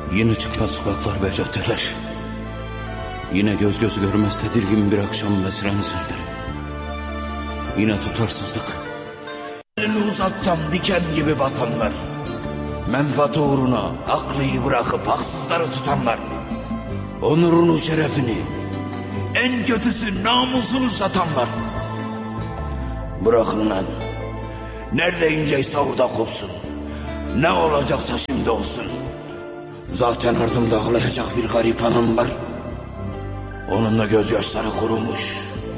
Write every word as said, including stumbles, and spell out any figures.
Yine çıkmaz sokaklar ve caddeler. Yine göz göz görmez tedirgin bir akşam ve siren sesleri. Yine tutarsızlık. Elini uzatsam diken gibi batanlar. Menfaat uğruna aklıyı bırakıp haksızları tutanlar. Onurunu, şerefini, en kötüsü namusunu satanlar. Bırakın lan. Nerede inceyse orada kopsun. Ne olacaksa şimdi olsun. Zaten ardımda ağlayacak bir garip anam var. Onun da gözyaşları kurumuş.